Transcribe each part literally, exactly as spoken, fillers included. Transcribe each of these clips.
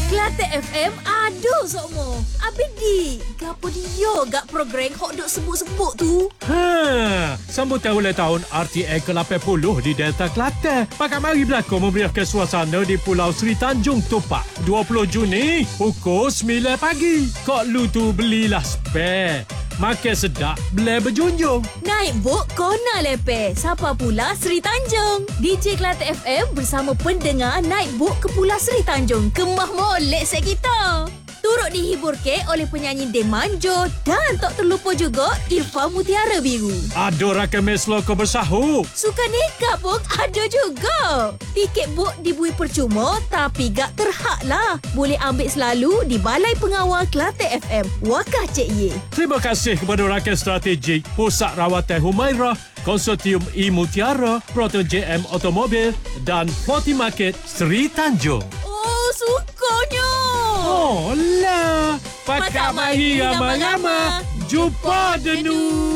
Kelate F M, aduh sokmo. Abi di, gapo dia gak program hok duk sebut-sebut tu? Ha, sambutan ulang tahun R T A ke lapan puluh di Delta Kelantan. Pakat mari berlakon memeriahkan suasana di Pulau Seri Tanjung Topak. dua puluh Juni, pukul sembilan pagi. Kok lu tu belilah spare. Makan sedap, boleh berjunjung. Naik bot kona lepe. Siapa pula Seri Tanjung? D J Kelate F M bersama pendengar naik bot ke Pulau Seri Tanjung. Kemah molek set kita. Turut dihibur ke oleh penyanyi Demanjo dan tak terlupa juga Irfan Mutiara Biru. Ada rakan meslo kau bersahur. Suka nikah pun ada juga. Tiket bot dibui percuma tapi gak terhak lah. Boleh ambil selalu di Balai Pengawal Kelate F M. Wakah Cik Ye. Terima kasih kepada rakan strategik Pusat Rawatan Humairah, Konsortium E Mutiara, Proton J M Automobil dan Forty Market Seri Tanjung. Oh, sukanya. Oh lah, pakat mari ramai-ramai jumpa denu.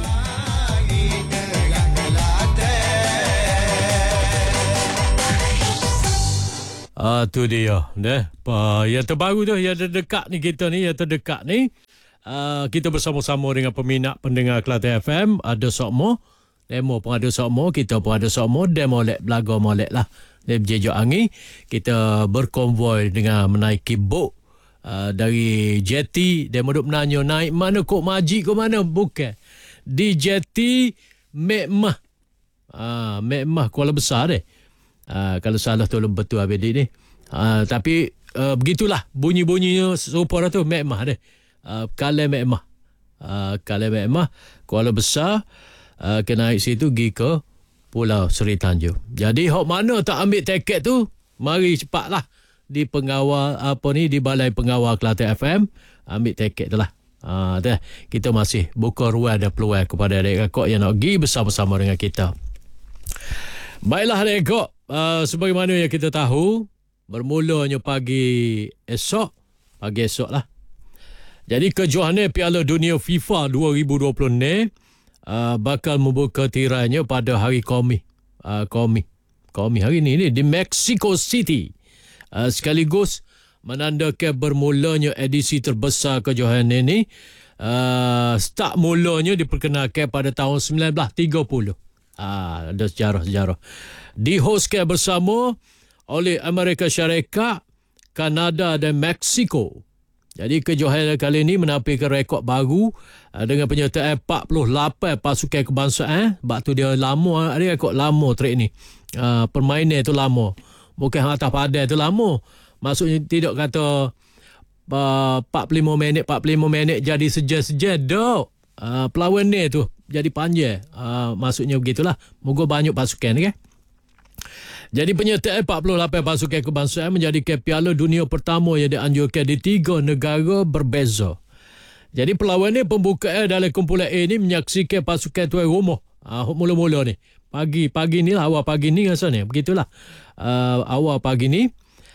Ah, tu dia, deh. Pa, yang terbaru tu, yang terdekat ni kita ni, yang terdekat ni. Uh, kita bersama-sama dengan peminat pendengar Kelate F M. Ada sokmo, demo pun ada sokmo, kita pun ada sokmo, demo molek, belaga molek lah. Dia berjejak angin. Kita berkonvoi dengan menaiki bot. Uh, dari Jetty. Dia duduk menanya, naik mana kok Majid kok mana? Bukan. Di Jetty Mek Mah. Uh, Mek Mah Kuala Besar deh. Uh, kalau salah tolong betul Abedi ni. Uh, tapi uh, begitulah bunyi-bunyinya serupa tu Mek Mah deh. Uh, Kalai Mek Mah. Uh, Kalai Mek Mah Kuala Besar. Uh, kena naik situ pergi ke Pulau Seri Tanjung. Jadi hok mana tak ambil tiket tu, mari cepatlah di pengawal apa ni di Balai Pengawal Kelate F M ambil tiket tu lah. Ha, dah kita masih buka ruang dan peluang kepada adik kakak yang nak pergi bersama-sama dengan kita. Baiklah adik kakak, uh, sebagaimana yang kita tahu, bermulanya pagi esok, pagi esok lah. Jadi kejohanan Piala Dunia FIFA dua ribu dua puluh ni uh, bakal membuka tirainya pada hari Komi. Uh, Komi. Komi hari ni, ni di Mexico City. Uh, sekaligus menandakan bermulanya edisi terbesar kejohanan ini. Uh, start mulanya diperkenalkan pada tahun sembilan belas tiga puluh. Uh, ada sejarah-sejarah. Dihostkan bersama oleh Amerika Syarikat, Kanada dan Mexico. Jadi kejohanan kali ini menampilkan rekod baru uh, dengan penyertaan empat puluh lapan pasukan kebangsaan. Sebab tu dia lama, dia rekod lama trek ni. Uh, permainan tu lama. Bukan atas padan tu lama. Maksudnya tidak kata uh, empat puluh lima minit, empat puluh lima minit jadi sejam-sejam. Dok. Uh, pelawan ni tu jadi panjang. Uh, maksudnya begitulah. Moga banyak pasukan kan. Jadi penyertaan empat puluh lapan pasukan kebangsaan menjadikan Piala Dunia pertama yang dianjurkan di tiga negara berbeza. Jadi perlawan ni pembukaan dalam kumpulan A ni menyaksikan pasukan tuan rumah. Uh, mula-mula ni. Pagi pagi ni lah, awal pagi ni rasanya. Begitulah. Uh, awal pagi ni.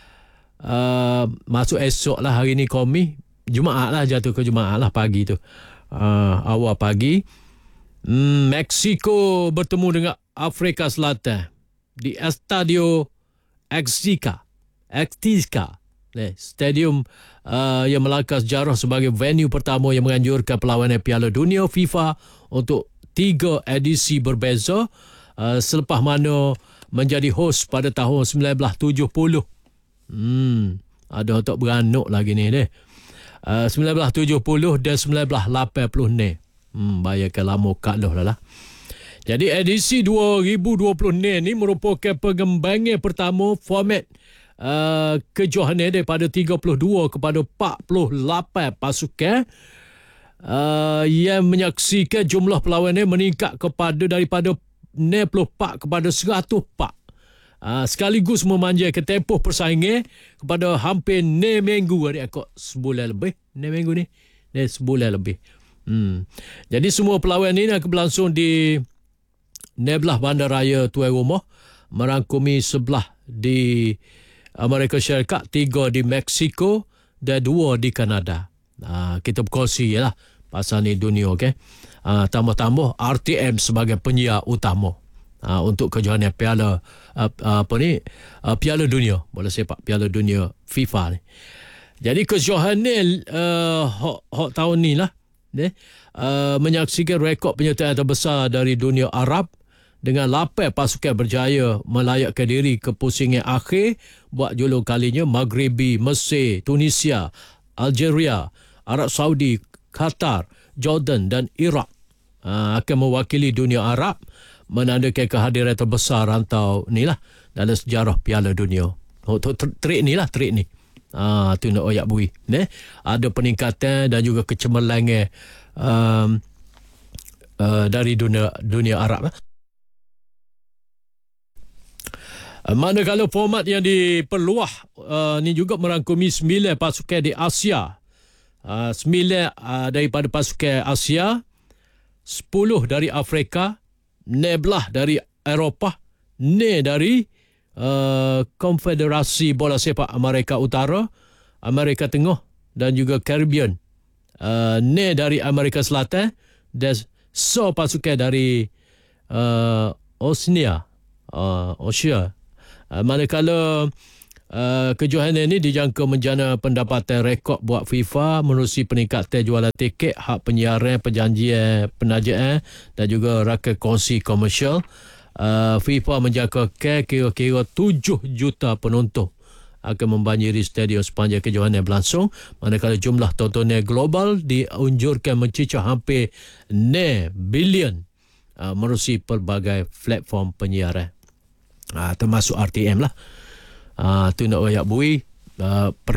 Uh, masuk esok lah hari ni Komi. Jumaat lah jatuh ke Jumaat lah pagi tu. Uh, awal pagi. Hmm, Mexico bertemu dengan Afrika Selatan. Di Estadio Azteca. Azteca. Stadium uh, yang melangkah sejarah sebagai venue pertama yang menganjurkan perlawanan Piala Dunia FIFA untuk tiga edisi berbeza. Uh, selepas mana menjadi host pada tahun sembilan belas tujuh puluh. Hmm, ada untuk beranuk lagi ni deh. Uh, sembilan belas tujuh puluh dan sembilan belas lapan puluh ni. Hmm, bayarkan lama kat lah lah. Jadi edisi dua ribu dua puluh ni ni merupakan pengembangan pertama format uh, kejohanan daripada tiga puluh dua kepada empat puluh lapan pasukan. Uh, yang menyaksikan jumlah perlawanan meningkat kepada daripada enam puluh empat kepada seratus empat. Uh, sekaligus memanjangkan tempoh persaingan kepada hampir enam minggu adik akak. Sebulan lebih. enam minggu ni. Ni sebulan lebih. Hmm. Jadi semua perlawanan ini akan berlangsung di enam belas bandaraya tuan rumah. Merangkumi sebelah di Amerika Syarikat, tiga di Mexico dan dua di Kanada. Uh, kita berkongsi je lah pasal ni dunia, okay? Uh, tambah-tambah R T M sebagai penyiar utama. uh, untuk kejohanan Piala uh, apa ni uh, Piala Dunia bola sepak Piala Dunia FIFA ni. Jadi kejohanan uh, hok, hok tahun ni lah ne, uh, menyaksikan rekod penyertaan terbesar dari dunia Arab dengan lapan pasukan berjaya melayakkan diri ke pusingan akhir buat julung kalinya. Maghribi, Mesir, Tunisia, Algeria, Arab Saudi, Qatar, Jordan dan Iraq uh, akan mewakili dunia Arab, menandakan kehadiran terbesar rantau ni lah dalam sejarah Piala Dunia. Oh, trik ni lah, trik ni. Ah, tu nak oyak bui. Ne? Ada peningkatan dan juga kecemerlangan um, uh, dari dunia dunia Arab lah. Manakala format yang diperluah uh, ni juga merangkumi sembilan pasukan di Asia. Uh, sembilan uh, daripada pasukan Asia, sepuluh dari Afrika, enam belas dari Eropah, enam dari uh, Konfederasi Bola Sepak Amerika Utara, Amerika Tengah dan juga Caribbean. Uh, enam dari Amerika Selatan dan so pasukan dari uh, Oceania, uh, Oceania. Uh, manakala uh, kejohanan ini dijangka menjana pendapatan rekod buat FIFA menerusi peningkatan jualan tiket, hak penyiaran, perjanjian penajaan dan juga rakan kongsi komersial. Uh, FIFA menjangkakan kira-kira tujuh juta penonton akan membanjiri stadium sepanjang kejohanan berlangsung, manakala jumlah tontonan global diunjurkan mencecah hampir enam bilion uh, menerusi pelbagai platform penyiaran. Uh, termasuk R T M lah. Uh, tu nak wayak bui uh, per